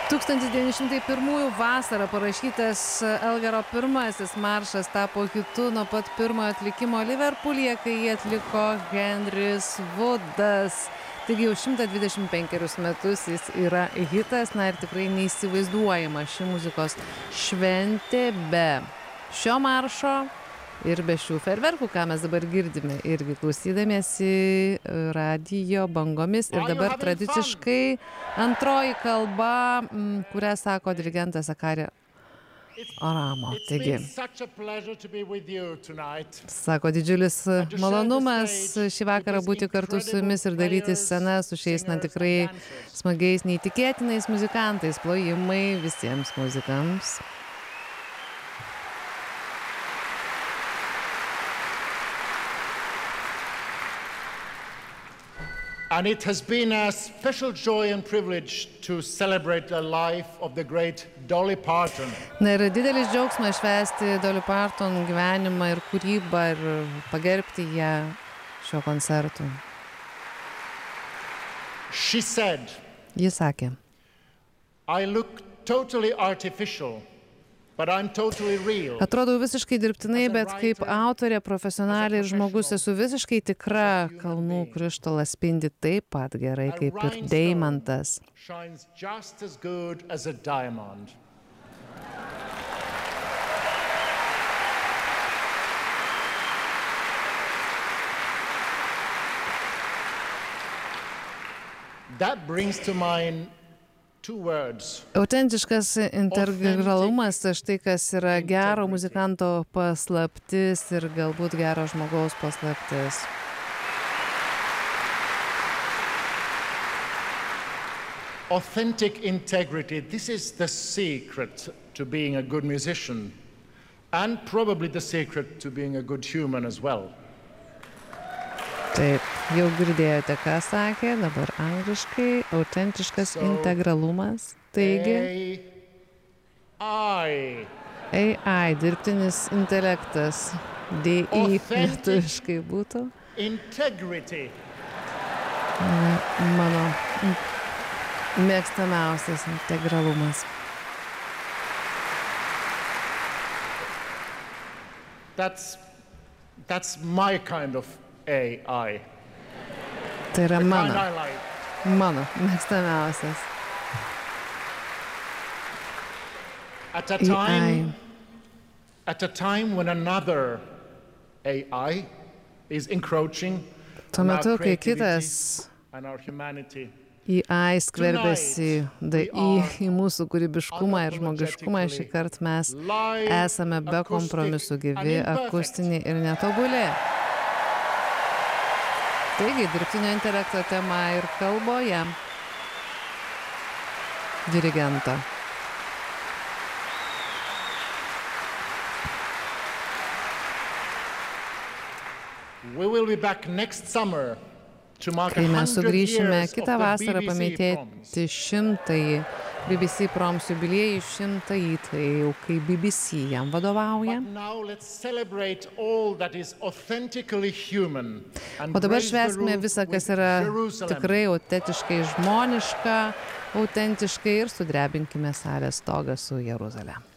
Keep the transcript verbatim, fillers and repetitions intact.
tūkstantis devyni šimtai pirmųjų vasarą parašytas Elgaro pirmasis maršas tapo hitu nuo pat pirmojo atlikimo Liverpoolyje, kai jį atliko Henris Woodas. Taigi jau šimtą dvidešimt penkerius metus jis yra hitas, na ir tikrai neįsivaizduojama ši muzikos šventė be šio maršo ir be šių fejerverkų, ką mes dabar girdime, irgi klausydamiesi radijo bangomis. Ir dabar tradiciškai antroji kalba, kurią sako dirigentas Sakari Oramo. Taigi, sako, didžiulis malonumas šį vakarą būti kartu su jumis ir daryti sceną su šiais, na, tikrai smagiais, neįtikėtinais muzikantais. Plojimai visiems muzikams. And it has been a special joy and privilege to celebrate the life of the great Dolly Parton. Na ir didelis džiaugsmas švęsti Dolly Parton gyvenimą ir kūrybą ir pagerbti ją šio koncertu. She said, Ji sakė, I look totally artificial, but I'm totally real. Atrodau visiškai dirbtinai, bet kaip autorė, profesionalė ir žmogus esu visiškai tikra. Kalnų krištolas spindi taip pat gerai kaip ir deimantas. Shines just as good as a diamond. That brings to mind two words. Autentiškas integralumas, štai kas yra gero muzikanto paslaptis ir galbūt gero žmogaus paslaptis. Authentic integrity, this is the secret to being a good musician and probably the secret to being a good human as well. Taip, jau girdėjote, ką sakė, dabar angliškai, autentiškas so, integralumas, taigi A I. A I, dirbtinis intelektas, D I lietuviškai būtų. Integrity. Mano mėgstamiausias integralumas. That's, that's my kind of A I. Tai yra mano, like. mano mėgstamiausias. At a time, at a time when another A I is encroaching Tuo on our metu, kai creativity kitas and our humanity. A I skverbiasi D I į mūsų kūrybiškumą ir žmogiškumą, šį kartą mes esame be kompromisų, gyvi, akustiniai ir netobuli. Taigi, dirbtinio intelekto tema ir kalboje dirigento. We will be back next summer to mark Kai mes sugrįšime years kitą of the vasarą B B C paminėti šimtąjį B B C Proms jubiliejų, šimtąjį, tai jau kai B B C jam vadovauja. O dabar švęskime visą, kas yra tikrai autentiškai žmoniška, autentiškai ir sudrebinkime salės stogą su Jeruzale.